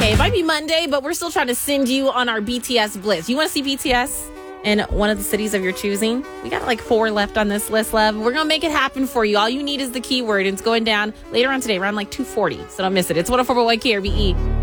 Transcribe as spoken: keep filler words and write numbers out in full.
Hey, it might be Monday, but we're still trying to send you on our B T S Blitz. You want to see B T S in one of the cities of your choosing? We got like four left on this list, love. We're going to make it happen for you. All you need is the keyword. It's going down later on today, around like two forty. So don't miss it. It's one oh four point one K R B E.